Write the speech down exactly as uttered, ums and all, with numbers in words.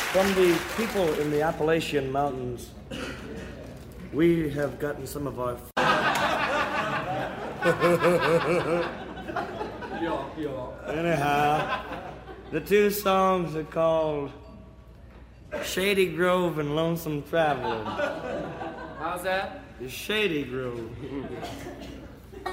From the people in the Appalachian Mountains, we have gotten some of our... Anyhow, the two songs are called Shady Grove and Lonesome Traveler. How's that? The Shady Grove.